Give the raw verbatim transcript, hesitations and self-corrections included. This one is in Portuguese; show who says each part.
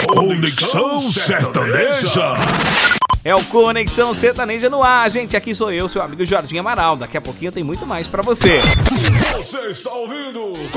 Speaker 1: Conexão Sertaneja.
Speaker 2: É o Conexão Sertaneja no ar, gente. Aqui sou eu, seu amigo Jorginho Amaral. Daqui a pouquinho tem muito mais pra você.
Speaker 1: Você está ouvindo